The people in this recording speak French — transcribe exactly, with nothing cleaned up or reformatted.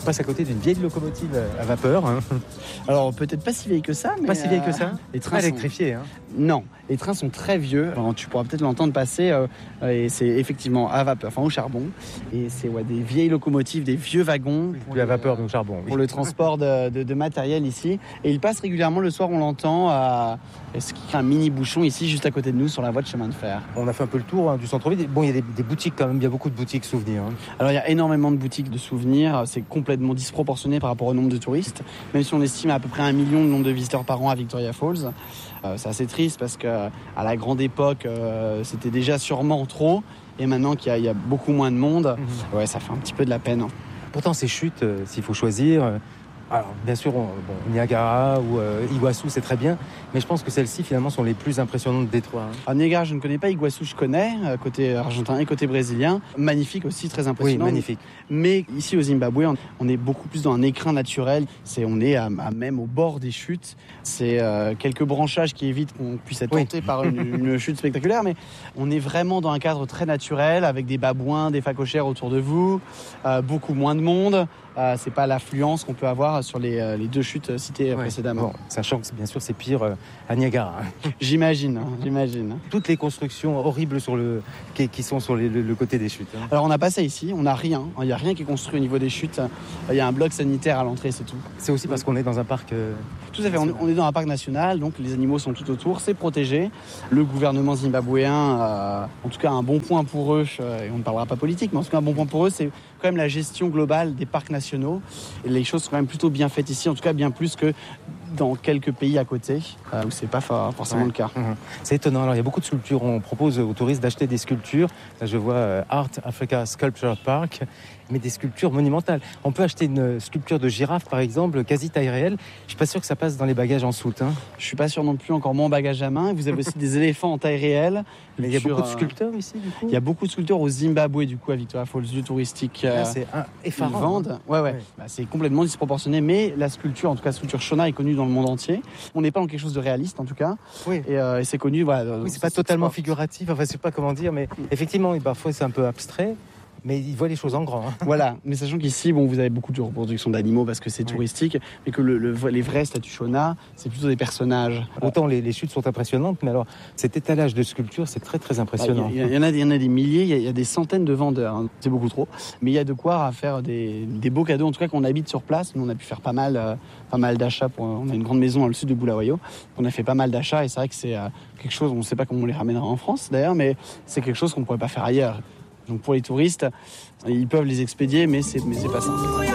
passe à côté d'une vieille locomotive à vapeur. Hein. Alors peut-être pas si vieille que ça, mais pas si vieille que ça. Les trains pas sont... électrifiés. Hein. Non, les trains sont très vieux. Alors, tu pourras peut-être l'entendre passer. Euh, et c'est effectivement à vapeur, enfin au charbon. Et c'est ouais, des vieilles locomotives, des vieux wagons. Pour la vapeur, donc charbon. Pour oui. le transport de, de, de matériel ici. Et il passe régulièrement le soir, on l'entend, à ce qui crée un mini bouchon ici, juste à côté de nous, sur la voie de chemin de fer. On a fait un peu le tour hein, du centre-ville. Bon, il y a des, des boutiques quand même. Il y a beaucoup de boutiques souvenirs. Hein. Alors il y a énormément de boutiques de souvenirs. C'est complètement disproportionné par rapport au nombre de touristes. Même si on estime à peu près un million de nombre de visiteurs par an à Victoria Falls. Euh, c'est assez triste parce qu'à la grande époque, euh, c'était déjà sûrement trop. Et maintenant qu'il y a, il y a beaucoup moins de monde, mmh. ouais, ça fait un petit peu de la peine. Hein. Pourtant, ces chutes, euh, s'il faut choisir... Euh... Alors, bien sûr, on, bon, Niagara ou euh, Iguassou, c'est très bien, mais je pense que celles-ci, finalement, sont les plus impressionnantes des trois. Hein. Alors, Niagara, je ne connais pas. Iguassou, je connais, côté argentin et côté brésilien. Magnifique aussi, très impressionnant. Oui, magnifique. Mais ici, au Zimbabwe, on, on est beaucoup plus dans un écrin naturel. C'est, on est à, à même au bord des chutes. C'est euh, quelques branchages qui évitent qu'on puisse être tenté oui. par une, une chute spectaculaire, mais on est vraiment dans un cadre très naturel, avec des babouins, des phacochères autour de vous, euh, beaucoup moins de monde. Euh, c'est pas l'affluence qu'on peut avoir sur les, euh, les deux chutes citées ouais. précédemment. Bon, sachant que bien sûr c'est pire euh, à Niagara. J'imagine, hein, j'imagine. Toutes les constructions horribles sur le, qui, qui sont sur les, le, le côté des chutes. Hein. Alors on n'a pas ça ici, on n'a rien. Il n'y a rien qui est construit au niveau des chutes. Il y a un bloc sanitaire à l'entrée, c'est tout. C'est aussi parce qu'on est dans un parc... Euh, tout à fait, on, on est dans un parc national, donc les animaux sont tout autour, c'est protégé. Le gouvernement zimbabwéen, euh, en tout cas un bon point pour eux, euh, et on ne parlera pas politique, mais en tout cas un bon point pour eux, c'est quand même la gestion globale des parcs nationaux. Et les choses sont quand même plutôt bien faites ici, en tout cas bien plus que dans quelques pays à côté, euh, où c'est pas forcément ouais. le cas. Mmh. C'est étonnant. Alors il y a beaucoup de sculptures. On propose aux touristes d'acheter des sculptures. Là, je vois euh, Art Africa Sculpture Park, mais des sculptures monumentales. On peut acheter une sculpture de girafe, par exemple, quasi taille réelle. Je suis pas sûr que ça passe dans les bagages en soute. Hein. Je suis pas sûr non plus, encore moins en bagage à main. Vous avez aussi des éléphants en taille réelle. Mais il y a beaucoup de sculpteurs ici, du coup. Il y a beaucoup de sculpteurs au Zimbabwe, du coup, à Victoria Falls, lieu touristique. Là, c'est un effarant. Ils vendent. Ouais, ouais. ouais. Bah, c'est complètement disproportionné, mais la sculpture, en tout cas, la sculpture Shona est connue dans le monde entier. On n'est pas dans quelque chose de réaliste, en tout cas. Oui. Et, euh, et c'est connu, voilà. Oui, c'est pas totalement figuratif. Enfin, je sais pas comment dire, mais effectivement, parfois c'est un peu abstrait. Mais ils voient les choses en grand. Hein. Voilà, mais sachant qu'ici, bon, vous avez beaucoup de reproduction d'animaux parce que c'est oui. touristique, mais que le, le, les vraies statues Shona, c'est plutôt des personnages. Autant les, les chutes sont impressionnantes, mais alors cet étalage de sculptures, c'est très très impressionnant. Il y, y, y, en a, il y en a des milliers, il y, y a des centaines de vendeurs, hein. C'est beaucoup trop. Mais il y a de quoi faire des, des beaux cadeaux, en tout cas qu'on habite sur place. Nous, on a pu faire pas mal, euh, pas mal d'achats. Pour, on a une grande maison dans le sud de Bulawayo. On a fait pas mal d'achats et c'est vrai que c'est euh, quelque chose, on ne sait pas comment on les ramènera en France d'ailleurs, mais c'est quelque chose qu'on ne pourrait pas faire ailleurs. Donc pour les touristes, ils peuvent les expédier, mais c'est, mais c'est pas simple.